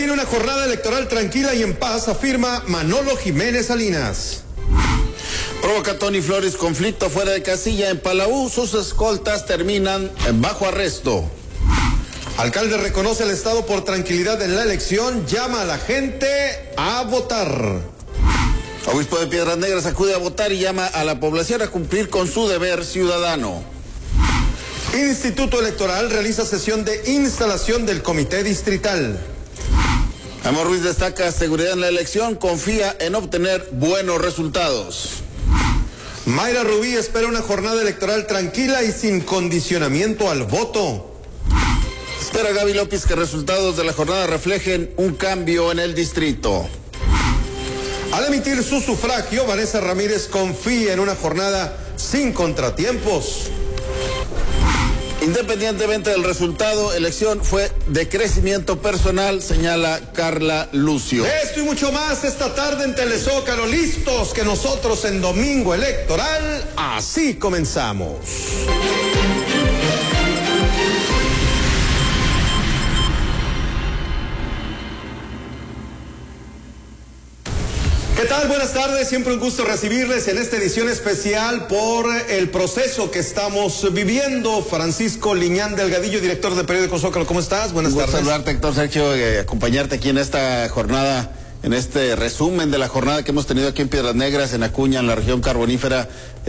viene una jornada electoral tranquila y en paz, afirma Manolo Jiménez Salinas. Provoca Tony Flores conflicto fuera de casilla en Palau. Sus escoltas terminan bajo arresto. Alcalde reconoce al Estado por tranquilidad en la elección. Llama a la gente a votar. Obispo de Piedras Negras acude a votar y llama a la población a cumplir con su deber ciudadano. Instituto Electoral realiza sesión de instalación del Comité Distrital. Amor Ruiz destaca seguridad en la elección, confía en obtener buenos resultados. Mayra Rubí espera una jornada electoral tranquila y sin condicionamiento al voto. Espera Gaby López que resultados de la jornada reflejen un cambio en el distrito. Al emitir su sufragio, Vanessa Ramírez confía en una jornada sin contratiempos. Independientemente del resultado, elección fue de crecimiento personal, señala Carla Lucio. Esto y mucho más esta tarde en Telezócalo, listos que nosotros en Domingo Electoral, así comenzamos. ¿Qué tal? Buenas tardes, siempre un gusto recibirles en esta edición especial por el proceso que estamos viviendo. Francisco Liñán Delgadillo, director del periódico Zócalo, ¿cómo estás? Buenas tardes. Saludarte, Héctor Sergio, acompañarte aquí en esta jornada, en este resumen de la jornada que hemos tenido aquí en Piedras Negras, en Acuña, en la región carbonífera.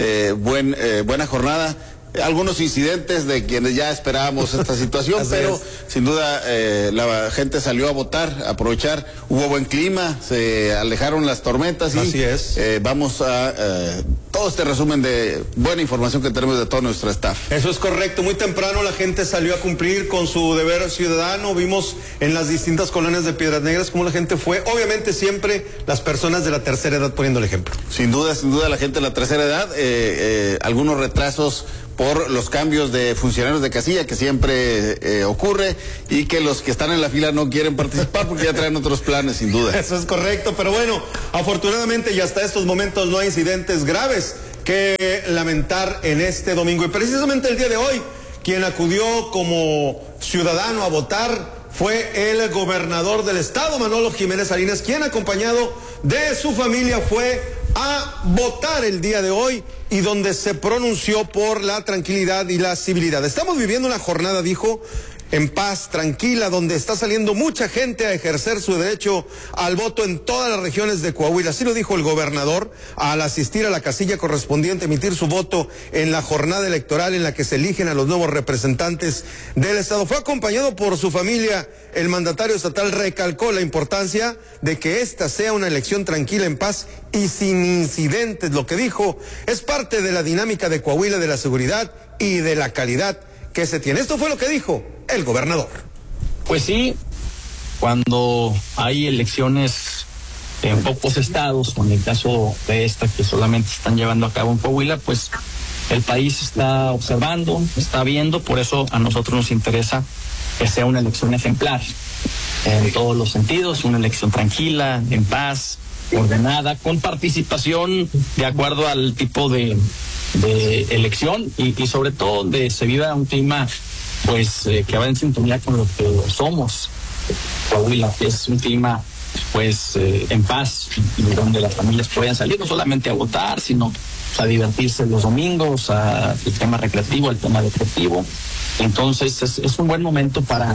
Buena jornada. Algunos incidentes de quienes ya esperábamos esta situación, pero sin duda la gente salió a votar, a aprovechar, hubo buen clima, se alejaron las tormentas y así es. Vamos a todo este resumen de buena información que tenemos de todo nuestro staff. Eso es correcto, muy temprano la gente salió a cumplir con su deber ciudadano, vimos en las distintas colonias de Piedras Negras cómo la gente fue, obviamente siempre las personas de la tercera edad poniendo el ejemplo. Sin duda la gente de la tercera edad, algunos retrasos por los cambios de funcionarios de casilla que siempre ocurre y que los que están en la fila no quieren participar porque ya traen otros planes, sin duda. Eso es correcto, pero bueno, afortunadamente y hasta estos momentos no hay incidentes graves que lamentar en este domingo. Y precisamente el día de hoy, quien acudió como ciudadano a votar fue el gobernador del estado, Manolo Jiménez Salinas, quien acompañado de su familia fue a votar el día de hoy y donde se pronunció por la tranquilidad y la civilidad. Estamos viviendo una jornada, dijo, en paz, tranquila, donde está saliendo mucha gente a ejercer su derecho al voto en todas las regiones de Coahuila. Así lo dijo el gobernador al asistir a la casilla correspondiente, emitir su voto en la jornada electoral en la que se eligen a los nuevos representantes del estado. Fue acompañado por su familia. El mandatario estatal recalcó la importancia de que esta sea una elección tranquila, en paz y sin incidentes. Lo que dijo es parte de la dinámica de Coahuila, de la seguridad y de la calidad que se tiene. Esto fue lo que dijo el gobernador. Pues sí, cuando hay elecciones en pocos estados, como en el caso de esta que solamente están llevando a cabo en Coahuila, pues el país está observando, está viendo, por eso a nosotros nos interesa que sea una elección ejemplar en todos los sentidos, una elección tranquila, en paz, ordenada, con participación de acuerdo al tipo de elección y sobre todo donde se viva un clima pues que va en sintonía con lo que somos Coahuila, que es un clima pues en paz y donde las familias puedan salir no solamente a votar, sino a divertirse los domingos, al tema recreativo, al tema deportivo. Entonces es un buen momento para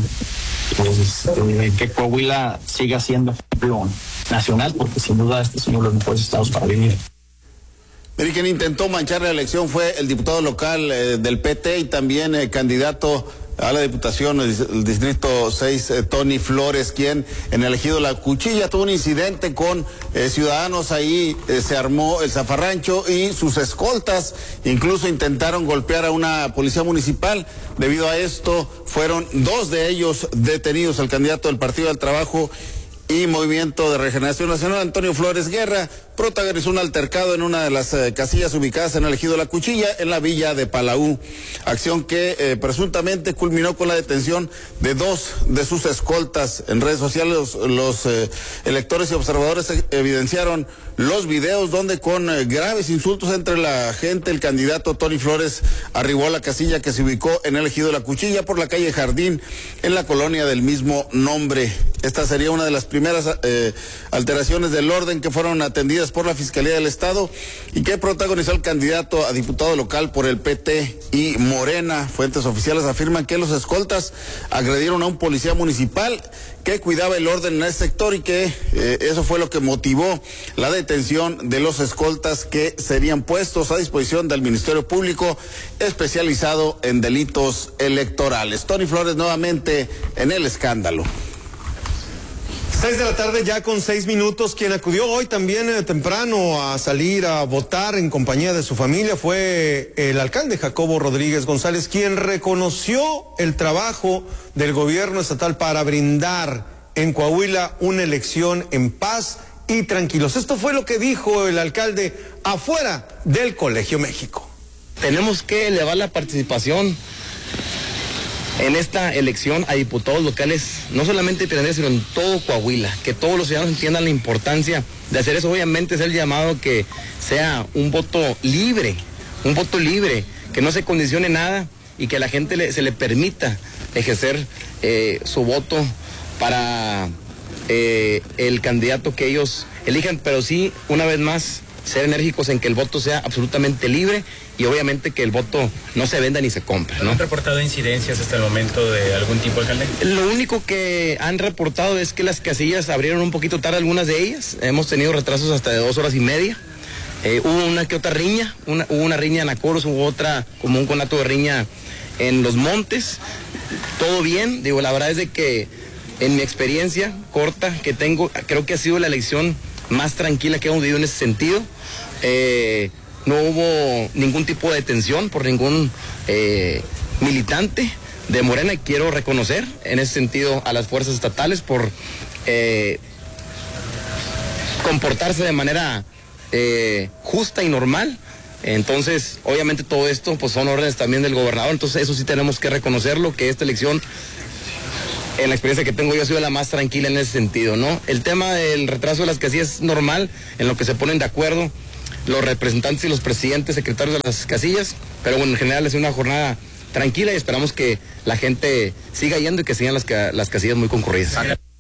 que Coahuila siga siendo ejemplo nacional, porque sin duda este es uno de los mejores estados para vivir. Mire, quien intentó manchar la elección fue el diputado local del PT y también candidato a la diputación, el distrito 6, Tony Flores, quien en el ejido La Cuchilla tuvo un incidente con ciudadanos ahí, se armó el zafarrancho y sus escoltas incluso intentaron golpear a una policía municipal. Debido a esto, fueron 2 de ellos detenidos. El candidato del Partido del Trabajo y Movimiento de Regeneración Nacional, Antonio Flores Guerra, protagonizó un altercado en una de las casillas ubicadas en el ejido La Cuchilla, en la villa de Palau. Acción que presuntamente culminó con la detención de 2 de sus escoltas. En redes sociales los electores y observadores evidenciaron los videos donde con graves insultos entre la gente, el candidato Tony Flores arribó a la casilla que se ubicó en el ejido La Cuchilla por la calle Jardín, en la colonia del mismo nombre. Esta sería una de las primeras alteraciones del orden que fueron atendidas por la Fiscalía del Estado y que protagonizó el candidato a diputado local por el PT y Morena. Fuentes oficiales afirman que los escoltas agredieron a un policía municipal que cuidaba el orden en el sector y que eso fue lo que motivó la detención de los escoltas que serían puestos a disposición del Ministerio Público especializado en delitos electorales. Tony Flores nuevamente en el escándalo. 6 de la tarde ya con 6 minutos. Quien acudió hoy también temprano a salir a votar en compañía de su familia fue el alcalde Jacobo Rodríguez González, quien reconoció el trabajo del gobierno estatal para brindar en Coahuila una elección en paz y tranquilos. Esto fue lo que dijo el alcalde afuera del Colegio México. Tenemos que elevar la participación en esta elección a diputados locales, no solamente en Pirandello, sino en todo Coahuila, que todos los ciudadanos entiendan la importancia de hacer eso. Obviamente es el llamado que sea un voto libre, que no se condicione nada y que a la gente se le permita ejercer su voto para el candidato que ellos elijan, pero sí, una vez más, ser enérgicos en que el voto sea absolutamente libre y obviamente que el voto no se venda ni se compre, ¿no? ¿Han reportado incidencias hasta el momento de algún tipo, alcalde? Lo único que han reportado es que las casillas abrieron un poquito tarde, algunas de ellas. Hemos tenido retrasos hasta de 2 horas y media. Hubo una que otra riña, hubo una riña en Acoros, hubo otra como un conato de riña en Los Montes. Todo bien, digo, la verdad es de que en mi experiencia corta que tengo, creo que ha sido la elección más tranquila que hemos vivido en ese sentido. No hubo ningún tipo de detención por ningún militante de Morena y quiero reconocer en ese sentido a las fuerzas estatales por comportarse de manera justa y normal. Entonces, obviamente todo esto pues son órdenes también del gobernador, entonces eso sí tenemos que reconocerlo, que esta elección, en la experiencia que tengo yo, ha sido la más tranquila en ese sentido, ¿no? El tema del retraso de las casillas es normal, en lo que se ponen de acuerdo los representantes y los presidentes, secretarios de las casillas, pero bueno, en general es una jornada tranquila y esperamos que la gente siga yendo y que sigan las casillas muy concurridas.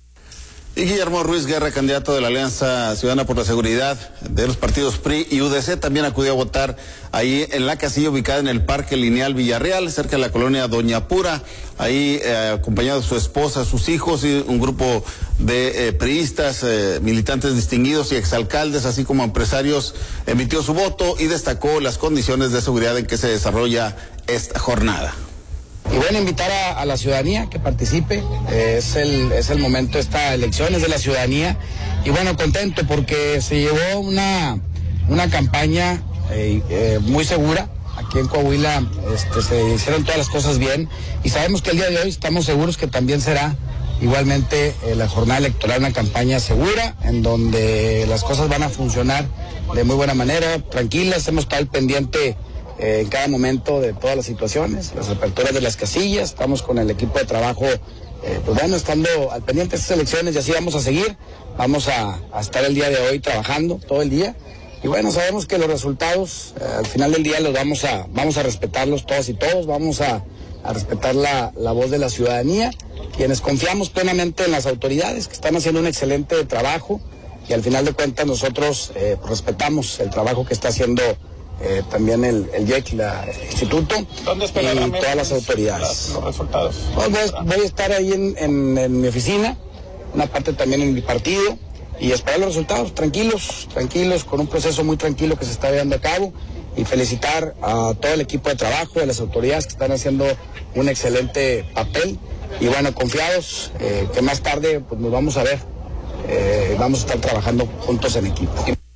Y Guillermo Ruiz Guerra, candidato de la Alianza Ciudadana por la Seguridad de los partidos PRI y UDC, también acudió a votar ahí en la casilla ubicada en el Parque Lineal Villarreal, cerca de la colonia Doña Pura, ahí acompañado de su esposa, sus hijos y un grupo de priistas, militantes distinguidos y exalcaldes, así como empresarios, emitió su voto y destacó las condiciones de seguridad en que se desarrolla esta jornada. Y bueno, invitar a la ciudadanía que participe, es el momento de esta elección, es de la ciudadanía, y bueno, contento porque se llevó una campaña muy segura. Aquí en Coahuila se hicieron todas las cosas bien y sabemos que el día de hoy estamos seguros que también será igualmente la jornada electoral una campaña segura, en donde las cosas van a funcionar de muy buena manera, tranquilas. Hemos estado al pendiente en cada momento de todas las situaciones, las aperturas de las casillas, estamos con el equipo de trabajo, pues bueno, estando al pendiente de estas elecciones y así vamos a seguir, vamos a estar el día de hoy trabajando todo el día y bueno, sabemos que los resultados al final del día los vamos a respetarlos todas y todos, vamos a respetar la voz de la ciudadanía, quienes confiamos plenamente en las autoridades que están haciendo un excelente trabajo y al final de cuentas nosotros respetamos el trabajo que está haciendo también el IEC, el instituto y todas las autoridades. Los resultados. Voy a estar ahí en mi oficina, una parte también en mi partido y esperar los resultados, tranquilos, con un proceso muy tranquilo que se está llevando a cabo y felicitar a todo el equipo de trabajo, de las autoridades que están haciendo un excelente papel y bueno, confiados que más tarde pues nos vamos a ver, vamos a estar trabajando juntos en equipo.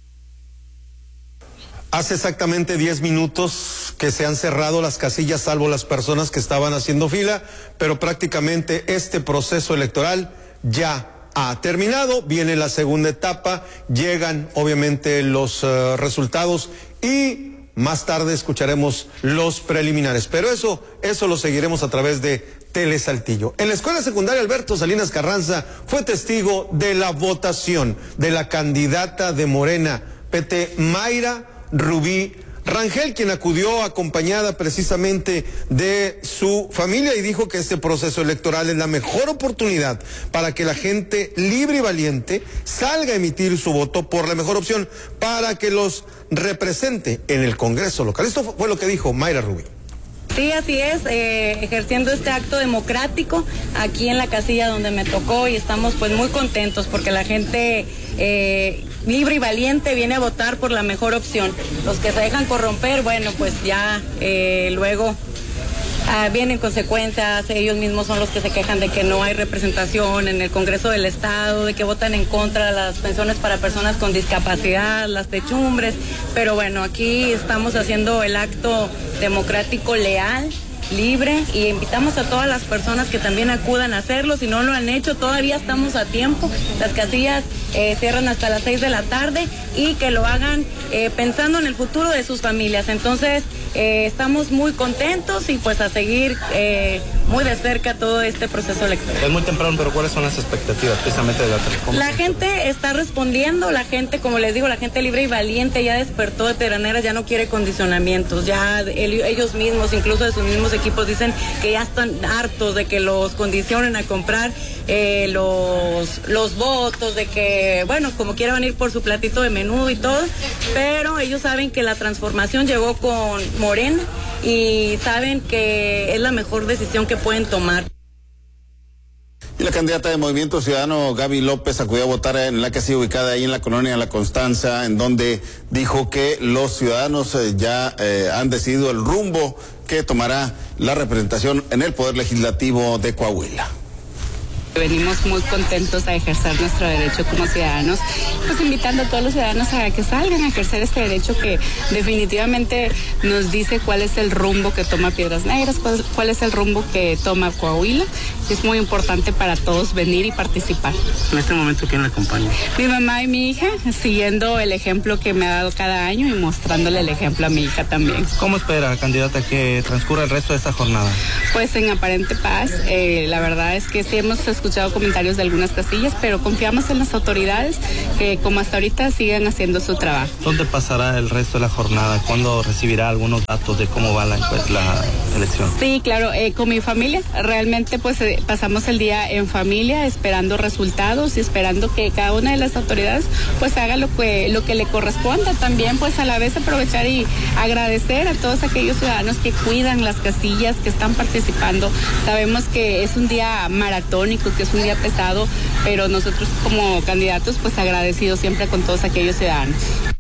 Hace exactamente 10 minutos que se han cerrado las casillas, salvo las personas que estaban haciendo fila, pero prácticamente este proceso electoral ya ha terminado. Viene la segunda etapa, llegan obviamente los resultados y más tarde escucharemos los preliminares, pero eso lo seguiremos a través de Telesaltillo. En la escuela secundaria Alberto Salinas Carranza fue testigo de la votación de la candidata de Morena, PT, Mayra Rubí Rangel, quien acudió acompañada precisamente de su familia y dijo que este proceso electoral es la mejor oportunidad para que la gente libre y valiente salga a emitir su voto por la mejor opción para que los represente en el Congreso local. Esto fue lo que dijo Mayra Rubí. Sí, así es, ejerciendo este acto democrático aquí en la casilla donde me tocó, y estamos pues muy contentos porque la gente libre y valiente viene a votar por la mejor opción. Los que se dejan corromper, bueno, pues ya luego vienen consecuencias. Ellos mismos son los que se quejan de que no hay representación en el Congreso del Estado, de que votan en contra de las pensiones para personas con discapacidad, las techumbres, pero bueno, aquí estamos haciendo el acto democrático leal, libre, y invitamos a todas las personas que también acudan a hacerlo. Si no lo han hecho, todavía estamos a tiempo. Las casillas cierran hasta las 6 de la tarde, y que lo hagan pensando en el futuro de sus familias. Entonces estamos muy contentos y pues a seguir muy de cerca todo este proceso electoral. Es muy temprano, pero ¿cuáles son las expectativas precisamente de la Telecom? La gente está respondiendo, la gente, como les digo, la gente libre y valiente ya despertó de teranera, ya no quiere condicionamientos, ya ellos mismos, incluso de sus mismos equipos, dicen que ya están hartos de que los condicionen a comprar los votos, de que, bueno, como quieran ir por su platito de menú y todo, pero ellos saben que la transformación llegó con Morena y saben que es la mejor decisión que pueden tomar. Y la candidata de Movimiento Ciudadano, Gaby López, acudió a votar en la casilla ubicada ahí en la colonia La Constanza, en donde dijo que los ciudadanos ya han decidido el rumbo que tomará la representación en el Poder Legislativo de Coahuila. Venimos muy contentos a ejercer nuestro derecho como ciudadanos, pues invitando a todos los ciudadanos a que salgan a ejercer este derecho que definitivamente nos dice cuál es el rumbo que toma Piedras Negras, cuál es el rumbo que toma Coahuila. Es muy importante para todos venir y participar. En este momento, ¿quién le acompaña? Mi mamá y mi hija, siguiendo el ejemplo que me ha dado cada año y mostrándole el ejemplo a mi hija también. ¿Cómo espera, candidata, que transcurra el resto de esta jornada? Pues en aparente paz. La verdad es que sí hemos escuchado comentarios de algunas casillas, pero confiamos en las autoridades que como hasta ahorita sigan haciendo su trabajo. ¿Dónde pasará el resto de la jornada? ¿Cuándo recibirá algunos datos de cómo va la elección? Sí, claro, con mi familia. Realmente pues pasamos el día en familia esperando resultados y esperando que cada una de las autoridades pues haga lo que le corresponda. También pues a la vez aprovechar y agradecer a todos aquellos ciudadanos que cuidan las casillas, que están participando. Sabemos que es un día maratónico, que es un día pesado, pero nosotros como candidatos pues agradecidos siempre con todos aquellos ciudadanos.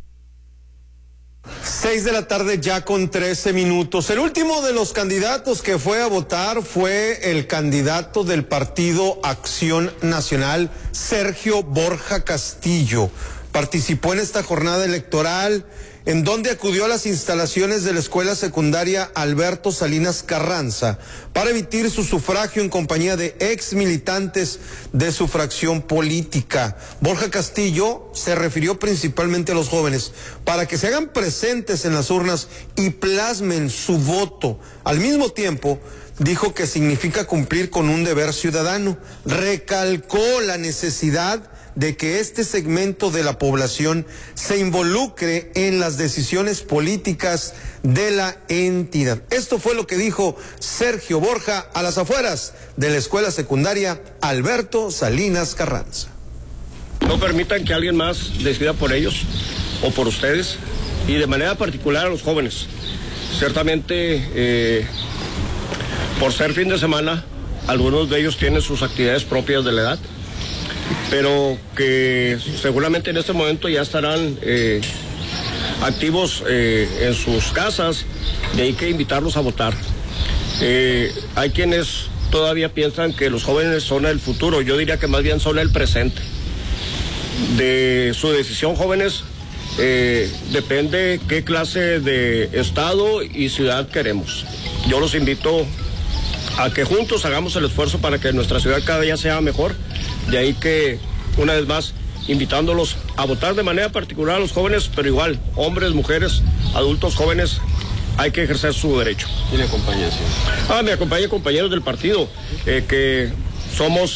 6 de la tarde ya con 13 minutos. El último de los candidatos que fue a votar fue el candidato del Partido Acción Nacional, Sergio Borja Castillo. Participó en esta jornada electoral, en donde acudió a las instalaciones de la escuela secundaria Alberto Salinas Carranza para emitir su sufragio en compañía de ex militantes de su fracción política. Borja Castillo se refirió principalmente a los jóvenes para que se hagan presentes en las urnas y plasmen su voto. Al mismo tiempo, dijo que significa cumplir con un deber ciudadano. Recalcó la necesidad de que este segmento de la población se involucre en las decisiones políticas de la entidad. Esto fue lo que dijo Sergio Borja a las afueras de la escuela secundaria Alberto Salinas Carranza. No permitan que alguien más decida por ellos o por ustedes, y de manera particular a los jóvenes. Ciertamente, por ser fin de semana, algunos de ellos tienen sus actividades propias de la edad, pero que seguramente en este momento ya estarán activos en sus casas, y hay que invitarlos a votar. Hay quienes todavía piensan que los jóvenes son el futuro. Yo diría que más bien son el presente. De su decisión, jóvenes, depende qué clase de estado y ciudad queremos. Yo los invito a que juntos hagamos el esfuerzo para que nuestra ciudad cada día sea mejor. De ahí que, una vez más, invitándolos a votar de manera particular a los jóvenes, pero igual, hombres, mujeres, adultos, jóvenes, hay que ejercer su derecho. ¿Quién le acompaña? Me acompañan compañeros del partido, que somos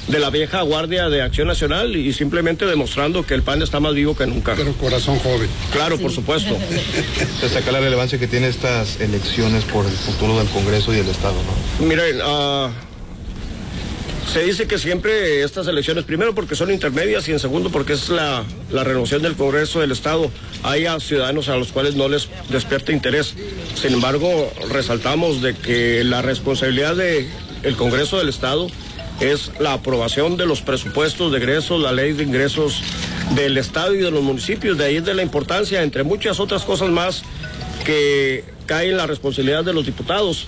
de la vieja guardia de Acción Nacional y simplemente demostrando que el PAN está más vivo que nunca. Pero corazón joven. Claro, sí. Por supuesto. Destacar la relevancia que tiene estas elecciones por el futuro del Congreso y el Estado, ¿no? Miren, se dice que siempre estas elecciones, primero porque son intermedias y en segundo porque es la renovación del Congreso del Estado, hay a ciudadanos a los cuales no les despierta interés. Sin embargo, resaltamos de que la responsabilidad del Congreso del Estado es la aprobación de los presupuestos de egresos, la ley de ingresos del Estado y de los municipios. De ahí es de la importancia, entre muchas otras cosas más, que cae en la responsabilidad de los diputados.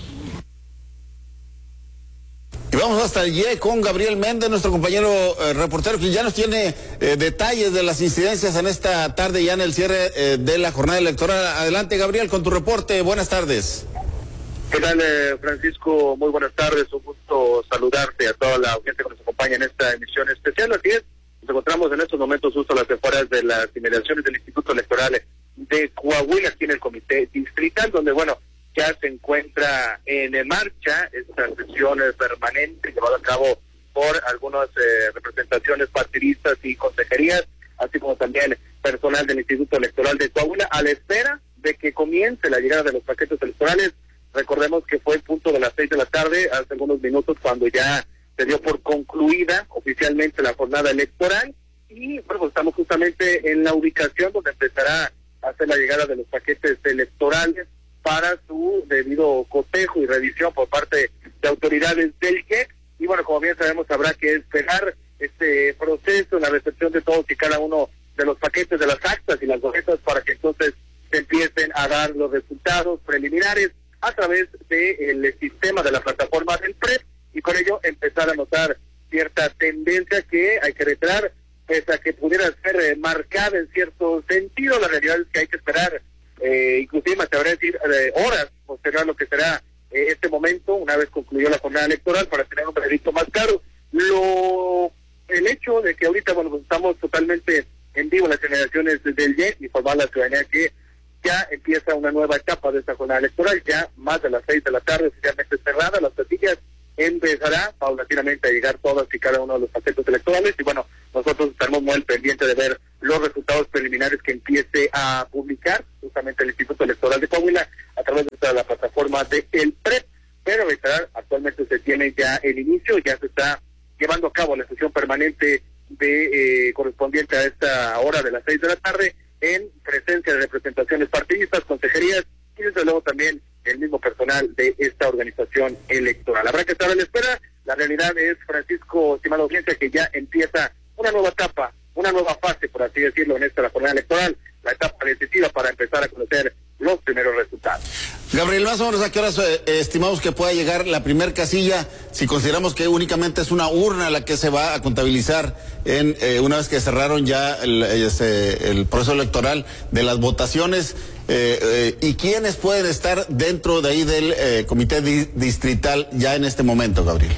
Y vamos hasta el IE con Gabriel Méndez, nuestro compañero reportero, que ya nos tiene detalles de las incidencias en esta tarde, ya en el cierre de la jornada electoral. Adelante, Gabriel, con tu reporte. Buenas tardes. ¿Qué tal, Francisco? Muy buenas tardes. Un gusto saludarte a toda la audiencia que nos acompaña en esta emisión especial. Así es, nos encontramos en estos momentos justo a las afueras de las inmediaciones del Instituto Electoral de Coahuila, aquí en el Comité Distrital, donde, bueno, ya se encuentra en marcha esta sesión permanente llevada a cabo por algunas representaciones partidistas y consejerías, así como también personal del Instituto Electoral de Coahuila, a la espera de que comience la llegada de los paquetes electorales. Recordemos que fue el punto de las 6 de la tarde, hace algunos minutos, cuando ya se dio por concluida oficialmente la jornada electoral, y bueno, estamos justamente en la ubicación donde empezará a hacer la llegada de los paquetes electorales para su debido cotejo y revisión por parte de autoridades del IEC. Y bueno, como bien sabemos, habrá que esperar este proceso, la recepción de todos y cada uno de los paquetes, de las actas y las boletas, para que entonces se empiecen a dar los resultados preliminares a través del sistema de la plataforma del PREP, y con ello empezar a notar cierta tendencia que hay que reiterar, pese a que pudiera ser marcada en cierto sentido. La realidad es que hay que esperar, inclusive me atrevería a decir, horas posterior a lo que será este momento, una vez concluyó la jornada electoral, para tener un veredicto más claro. El hecho de que ahorita, bueno, pues estamos totalmente en vivo en las generaciones del IEC, y informar a la ciudadanía que ya empieza una nueva etapa de esta jornada electoral, ya más de las 6 de la tarde, oficialmente cerrada, las casillas, empezará paulatinamente a llegar todas y cada uno de los paquetes electorales, y bueno, nosotros estaremos muy al pendiente de ver los resultados preliminares que empiece a publicar justamente el Instituto Electoral de Coahuila a través de la plataforma de el PREP, pero reiterar, actualmente se tiene ya el inicio, ya se está llevando a cabo la sesión permanente correspondiente a esta hora de las 6 de la tarde, en presencia de representaciones partidistas, consejerías y desde luego también el mismo personal de esta organización electoral. Habrá que estar a la espera. La realidad es, Francisco, estimada audiencia, que ya empieza una nueva etapa, una nueva fase, por así decirlo, en esta jornada electoral, la etapa decisiva para empezar a conocer los primeros resultados. Gabriel, más o menos, ¿a qué horas estimamos que pueda llegar la primer casilla, si consideramos que únicamente es una urna la que se va a contabilizar una vez que cerraron ya el proceso electoral de las votaciones? ¿Y quiénes pueden estar dentro de ahí del comité distrital ya en este momento, Gabriel?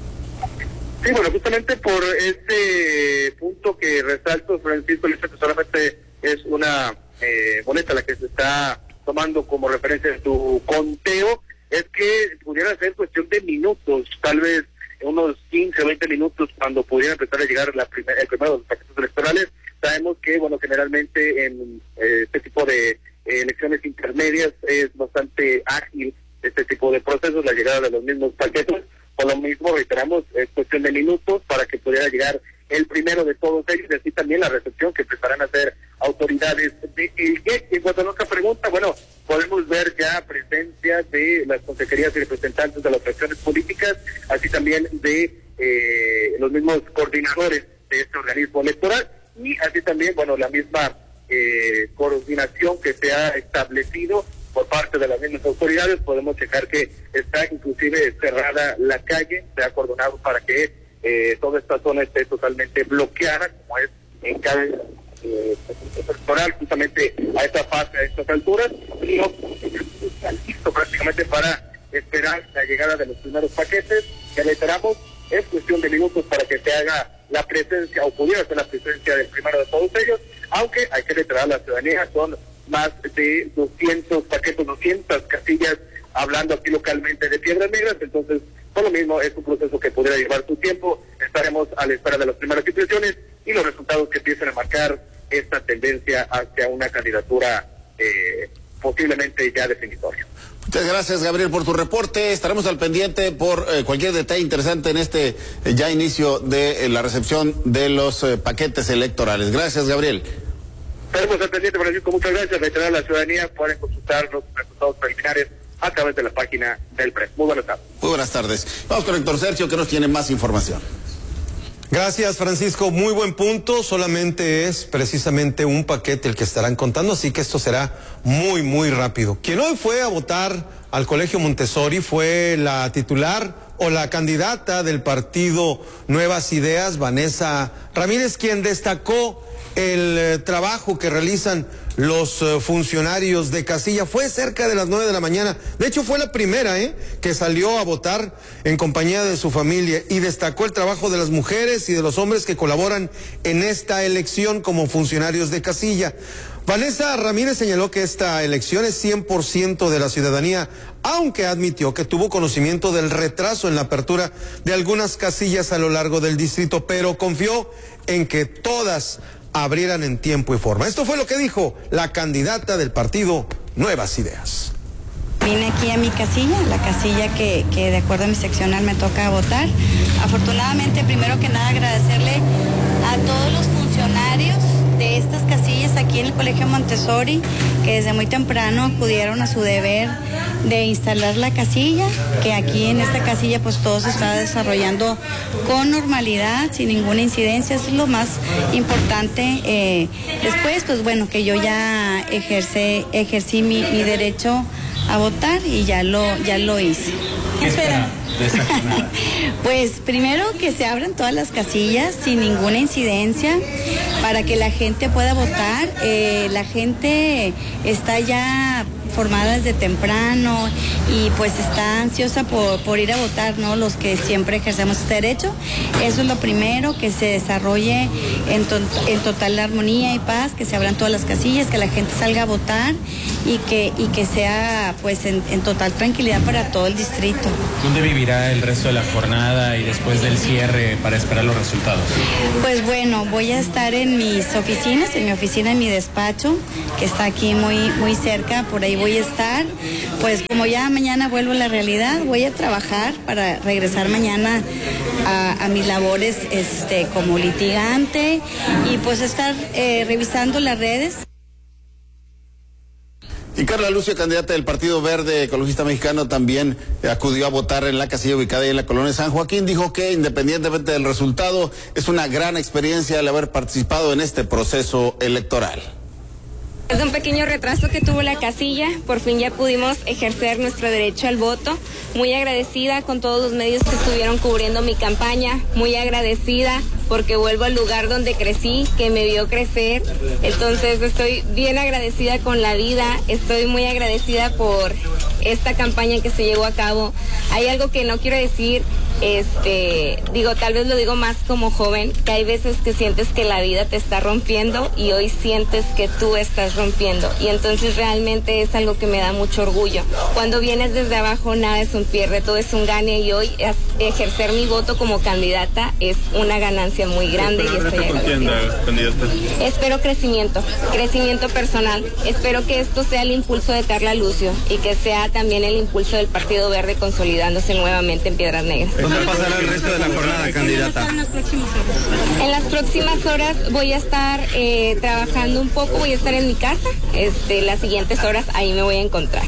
Sí, bueno, justamente por este punto que resalto, Francisco, que solamente es una boleta la que se está tomando como referencia en tu conteo, es que pudiera ser cuestión de minutos, tal vez unos 15 o 20 minutos, cuando pudiera empezar a llegar el primero de los paquetes electorales. Sabemos que, bueno, generalmente en este tipo de elecciones intermedias es bastante ágil este tipo de procesos, la llegada de los mismos paquetes. Por lo mismo, reiteramos, es cuestión de minutos para que pudiera llegar el primero de todos ellos, y así también la recepción que empezarán a hacer autoridades de IEC. En cuanto a nuestra pregunta, bueno, podemos ver ya presencia de las consejerías y representantes de las fracciones políticas, así también de los mismos coordinadores de este organismo electoral, y así también, bueno, la misma coordinación que se ha establecido por parte de las mismas autoridades. Podemos checar que está inclusive cerrada la calle, se ha acordonado para que toda esta zona esté totalmente bloqueada, como es en cada electoral, justamente a esta fase, a estas alturas, y está listo prácticamente para esperar la llegada de los primeros paquetes, que reiteramos, es cuestión de minutos para que se haga la presencia, o pudiera ser la presencia del primero de todos ellos, aunque hay que reiterar a la ciudadanía, son más de 200 paquetes, 200 casillas, hablando aquí localmente de Piedras Negras. Entonces, por lo mismo, es un proceso que pudiera llevar su tiempo. Estaremos estaremos a la espera de las primeras impresiones y los resultados que empiecen a marcar esta tendencia hacia una candidatura posiblemente ya definitoria. Muchas gracias, Gabriel, por tu reporte. Estaremos al pendiente por cualquier detalle interesante en este ya inicio de la recepción de los paquetes electorales. Gracias, Gabriel. Estaremos al pendiente, Francisco. Muchas gracias. Reiterar a la ciudadanía, pueden consultar los resultados preliminares a través de la página del PRES. Muy buenas tardes. Muy buenas tardes. Vamos con Héctor Sergio, que nos tiene más información. Gracias, Francisco. Muy buen punto. Solamente es precisamente un paquete el que estarán contando, así que esto será muy, muy rápido. Quien hoy fue a votar al Colegio Montessori fue la titular o la candidata del partido Nuevas Ideas, Vanessa Ramírez, quien destacó el trabajo que realizan los funcionarios de casilla. Fue cerca de las 9 de la mañana. De hecho, fue la primera que salió a votar en compañía de su familia y destacó el trabajo de las mujeres y de los hombres que colaboran en esta elección como funcionarios de casilla. Vanessa Ramírez señaló que esta elección es 100% de la ciudadanía, aunque admitió que tuvo conocimiento del retraso en la apertura de algunas casillas a lo largo del distrito, pero confió en que todas abrieran en tiempo y forma. Esto fue lo que dijo la candidata del partido Nuevas Ideas. Vine aquí a mi casilla, la casilla que de acuerdo a mi seccional me toca votar. Afortunadamente, primero que nada, agradecerle a todos los funcionarios de estas casillas aquí en el Colegio Montessori, que desde muy temprano acudieron a su deber de instalar la casilla, que aquí en esta casilla pues todo se está desarrollando con normalidad, sin ninguna incidencia. Eso es lo más importante. Después, pues bueno, que yo ya ejercí mi derecho a votar y ya lo hice. Espera. Pues primero que se abran todas las casillas sin ninguna incidencia para que la gente pueda votar. La gente está ya formada desde temprano y pues está ansiosa por ir a votar, ¿no? Los que siempre ejercemos este derecho. Eso es lo primero, que se desarrolle en total armonía y paz, que se abran todas las casillas, que la gente salga a votar y que sea pues en total tranquilidad para todo el distrito. ¿Dónde vivirá el resto de la jornada y después del cierre para esperar los resultados? Pues bueno, voy a estar en mis oficinas, en mi oficina, en mi despacho, que está aquí muy cerca, por ahí voy a estar. Pues como ya mañana vuelvo a la realidad, voy a trabajar para regresar mañana a mis labores como litigante y pues estar revisando las redes. Y Carla Lucio, candidata del Partido Verde Ecologista Mexicano, también acudió a votar en la casilla ubicada ahí en la colonia San Joaquín. Dijo que independientemente del resultado, es una gran experiencia el haber participado en este proceso electoral. Es un pequeño retraso que tuvo la casilla, por fin ya pudimos ejercer nuestro derecho al voto. Muy agradecida con todos los medios que estuvieron cubriendo mi campaña, muy agradecida porque vuelvo al lugar donde crecí, que me vio crecer. Entonces estoy bien agradecida con la vida, estoy muy agradecida por esta campaña que se llevó a cabo. Hay algo que no quiero decir, tal vez lo digo más como joven, que hay veces que sientes que la vida te está rompiendo y hoy sientes que tú estás rompiendo. Y entonces realmente es algo que me da mucho orgullo. Cuando vienes desde abajo nada es un pierde, todo es un gane y hoy ejercer mi voto como candidata es una ganancia muy grande. Y estoy agradecida. Espero crecimiento personal. Espero que esto sea el impulso de Carla Lucio y que sea también el impulso del Partido Verde consolidándose nuevamente en Piedras Negras. ¿Dónde pasará el resto de la jornada, candidata? En las próximas horas voy a estar trabajando un poco, voy a estar en mi casa. Las siguientes horas ahí me voy a encontrar.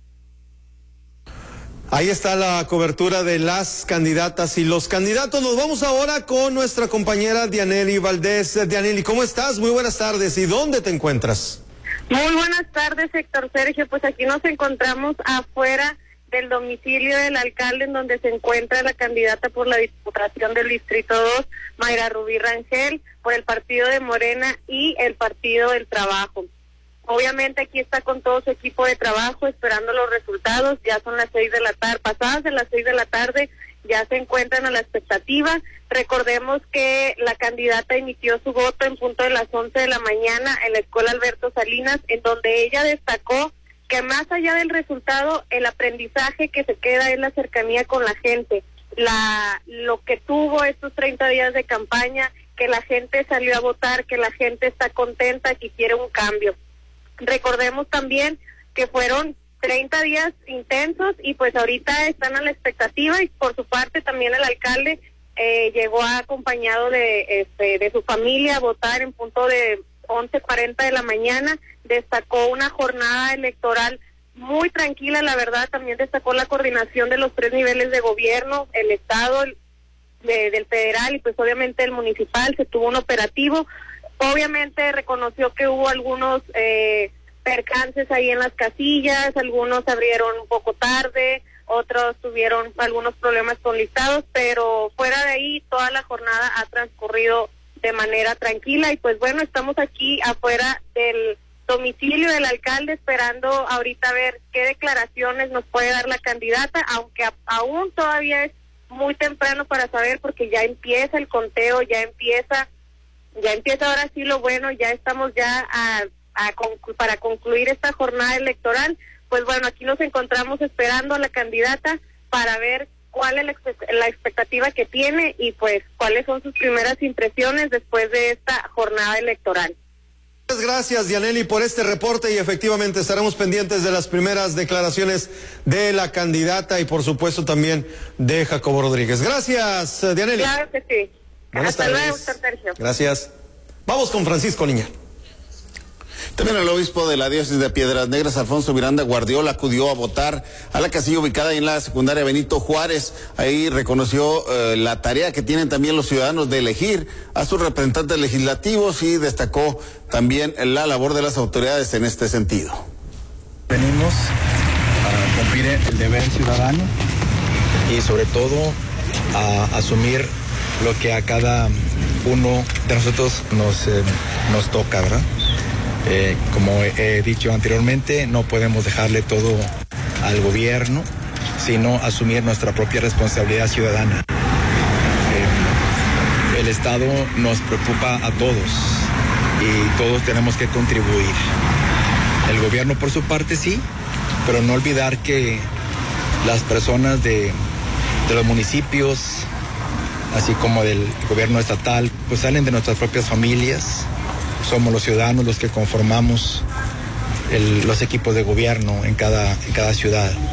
Ahí está la cobertura de las candidatas y los candidatos. Nos vamos ahora con nuestra compañera Dianely Valdés. Dianely, ¿cómo estás? Muy buenas tardes. ¿Y dónde te encuentras? Muy buenas tardes, Héctor Sergio. Pues aquí nos encontramos afuera del domicilio del alcalde, en donde se encuentra la candidata por la Diputación del Distrito 2, Mayra Rubí Rangel, por el partido de Morena y el Partido del Trabajo. Obviamente aquí está con todo su equipo de trabajo esperando los resultados. Ya son las 6 de la tarde, pasadas de las 6 de la tarde, ya se encuentran a la expectativa. Recordemos que la candidata emitió su voto en punto de las 11 de la mañana en la Escuela Alberto Salinas, en donde ella destacó que más allá del resultado, el aprendizaje que se queda es la cercanía con la gente. lo que tuvo estos 30 días de campaña, que la gente salió a votar, que la gente está contenta, que quiere un cambio. Recordemos también que fueron 30 días intensos y pues ahorita están a la expectativa, y por su parte también el alcalde llegó acompañado de su familia a votar en punto de 11:40 de la mañana. Destacó una jornada electoral muy tranquila, la verdad. También destacó la coordinación de los 3 niveles de gobierno, el estado, del federal y pues obviamente el municipal. Se tuvo un operativo. Obviamente reconoció que hubo algunos percances ahí en las casillas, algunos abrieron un poco tarde, otros tuvieron algunos problemas con listados, pero fuera de ahí toda la jornada ha transcurrido de manera tranquila. Y pues bueno, estamos aquí afuera del domicilio del alcalde esperando ahorita a ver qué declaraciones nos puede dar la candidata, aunque aún todavía es muy temprano para saber, porque ya empieza el conteo, ya empieza ahora sí lo bueno. Ya estamos ya para concluir esta jornada electoral. Pues bueno, aquí nos encontramos esperando a la candidata para ver cuál es la expectativa que tiene y pues cuáles son sus primeras impresiones después de esta jornada electoral. Muchas gracias, Dianely, por este reporte, y efectivamente estaremos pendientes de las primeras declaraciones de la candidata y por supuesto también de Jacobo Rodríguez. Gracias, Dianely. Claro que sí. Buenas Hasta tardes. luego, Sergio. Gracias. Vamos con Francisco Niña. También el obispo de la diócesis de Piedras Negras, Alfonso Miranda Guardiola, acudió a votar a la casilla ubicada en la secundaria Benito Juárez. Ahí reconoció la tarea que tienen también los ciudadanos de elegir a sus representantes legislativos y destacó también la labor de las autoridades en este sentido. Venimos a cumplir el deber ciudadano y sobre todo a asumir lo que a cada uno de nosotros nos toca, ¿verdad? Como he dicho anteriormente, no podemos dejarle todo al gobierno, sino asumir nuestra propia responsabilidad ciudadana. El Estado nos preocupa a todos y todos tenemos que contribuir. El gobierno por su parte sí, pero no olvidar que las personas de los municipios, así como del gobierno estatal, pues salen de nuestras propias familias. Somos los ciudadanos los que conformamos los equipos de gobierno en cada ciudad.